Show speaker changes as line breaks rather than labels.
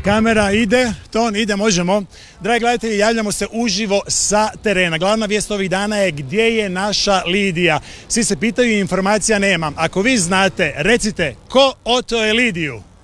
Kamera ide, ton ide, možemo. Dragi gledatelji, javljamo se uživo sa terena. Glavna vijest ovih dana je gdje je naša Lidija. Svi se pitaju i informacija nema. Ako vi znate, recite ko oto je Lidiju?